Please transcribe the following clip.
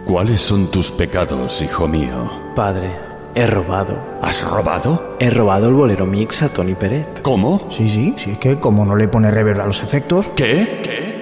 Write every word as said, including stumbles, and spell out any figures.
¿Cuáles son tus pecados, hijo mío? Padre, he robado. ¿Has robado? He robado el bolero mix a Tony Peret. ¿Cómo? Sí, sí, sí, es que como no le pone reverb a los efectos... ¿Qué? ¿Qué?